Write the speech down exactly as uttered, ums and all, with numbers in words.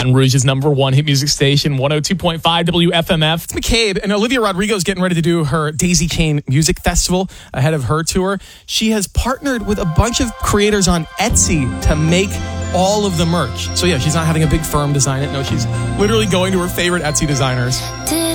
Baton Rouge's number one hit music station, one oh two point five W F M F. It's McCabe, and Olivia Rodrigo is getting ready to do her Daisy Kane Music Festival ahead of her tour. She has partnered with a bunch of creators on Etsy to make all of the merch. So yeah, she's not having a big firm design it. No, she's literally going to her favorite Etsy designers.